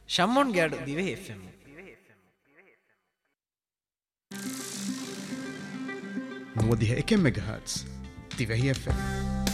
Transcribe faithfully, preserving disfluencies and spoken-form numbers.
ಶಮ್ಮೊನ್ಗ್ಯಾಡು ದಿವೆ F M نوديها إكم ميجا هرتز تيفهي اف ام